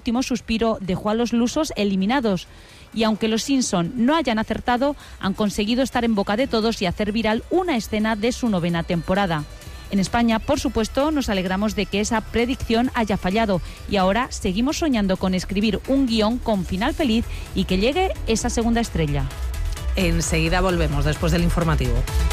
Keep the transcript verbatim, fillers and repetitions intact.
último suspiro dejó a los lusos eliminados. Y aunque los Simpson no hayan acertado, han conseguido estar en boca de todos y hacer viral una escena de su novena temporada. En España, por supuesto, nos alegramos de que esa predicción haya fallado y ahora seguimos soñando con escribir un guión con final feliz y que llegue esa segunda estrella. Enseguida volvemos después del informativo.